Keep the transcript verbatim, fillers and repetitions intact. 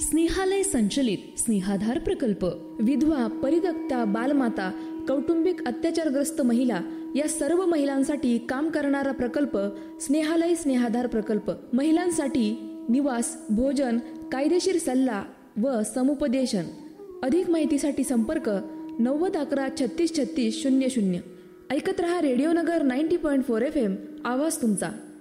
स्नेहालय संचलित स्नेहाधार प्रकल्प विधवा, परित्यक्ता, बालमाता, कौटुंबिक अत्याचारग्रस्त महिला या सर्व महिलांसाठी काम करणारा प्रकल्प स्नेहालय स्नेहाधार प्रकल्प. महिलांसाठी निवास, भोजन, कायदेशीर सल्ला व समुपदेशन. अधिक माहितीसाठी संपर्क नव्वद अकरा छत्तीस छत्तीस शून्य शून्य. ऐकत रहा रेडिओ नगर ninety point four F M. आवाज तुमचा.